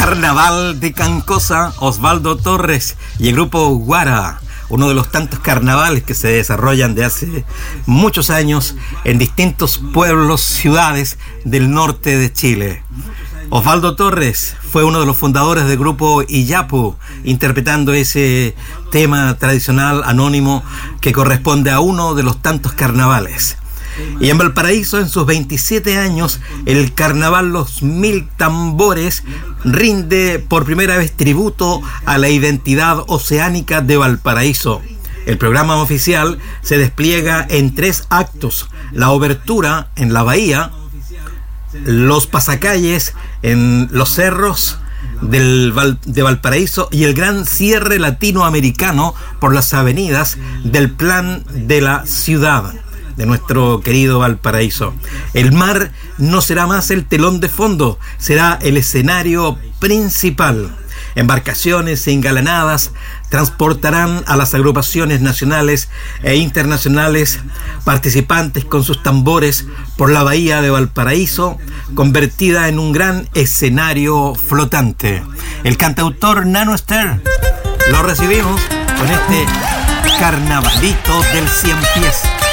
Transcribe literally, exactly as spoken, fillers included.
Carnaval de Cancosa, Osvaldo Torres y el grupo Guara, uno de los tantos carnavales que se desarrollan de hace muchos años en distintos pueblos, ciudades del norte de Chile. Osvaldo Torres fue uno de los fundadores del grupo Iyapu, interpretando ese tema tradicional anónimo que corresponde a uno de los tantos carnavales. Y en Valparaíso, en sus veintisiete años, el carnaval Los Mil Tambores rinde por primera vez tributo a la identidad oceánica de Valparaíso. El programa oficial se despliega en tres actos: la obertura en la bahía, los pasacalles en los cerros del Val, de Valparaíso y el gran cierre latinoamericano por las avenidas del plan de la ciudad de nuestro querido Valparaíso. El mar no será más el telón de fondo, será el escenario principal. Embarcaciones engalanadas transportarán a las agrupaciones nacionales e internacionales participantes con sus tambores por la bahía de Valparaíso, convertida en un gran escenario flotante. El cantautor Nano Esther lo recibimos con este carnavalito del Cien Pies.